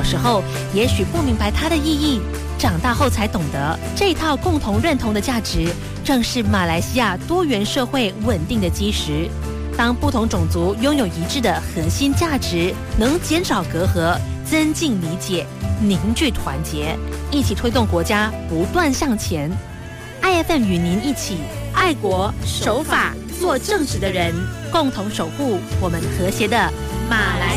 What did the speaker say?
时候也许不明白它的意义，长大后才懂得，这套共同认同的价值，正是马来西亚多元社会稳定的基石。当不同种族拥有一致的核心价值，能减少隔阂，增进理解，凝聚团结，一起推动国家不断向前。IFM 与您一起爱国守法，做正直的人，共同守护我们和谐的马来